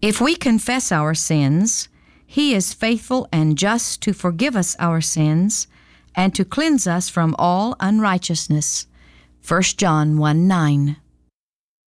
If we confess our sins, He is faithful and just to forgive us our sins and to cleanse us from all unrighteousness. 1 John 1:9.